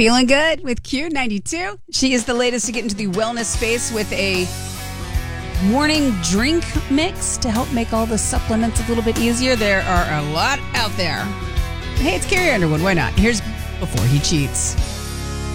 Feeling good with Q92. She is the latest to get into the wellness space with a morning drink mix to help make all the supplements a little bit easier. There are a lot out there. Hey, it's Carrie Underwood. Why not? Here's Before He Cheats.